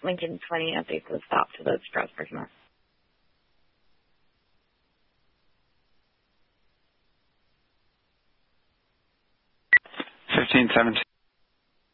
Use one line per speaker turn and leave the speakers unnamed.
Lincoln 20 updates the stop to the Strasburg North.
1517.